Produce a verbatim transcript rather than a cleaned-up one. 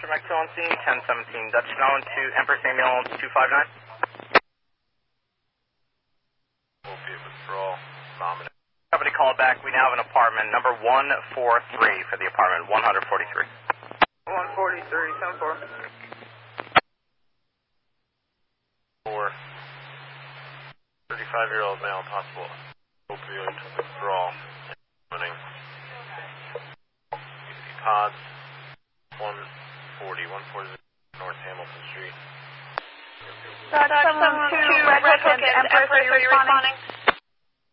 Dispatcher, Mexico on scene, ten seventeen Dutch known to Empress Ambulance two five nine. Opiate withdrawal, vomiting. Company call back. We now have an apartment, number one four three for the apartment, one forty-three. one forty-three, ten four. Four. thirty-five-year-old male, possible opioid withdrawal. Vomiting. Pods. one forty, one forty North Hamilton Street. Dutch seven one two, Red Hook and Empress, are you responding?